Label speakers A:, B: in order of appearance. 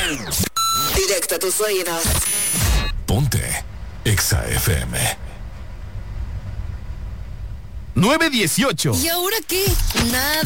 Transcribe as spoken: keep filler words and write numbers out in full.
A: Directo a tus oídos.
B: Ponte Exa F M.
C: nueve dieciocho.
A: ¿Y ahora qué? Nada.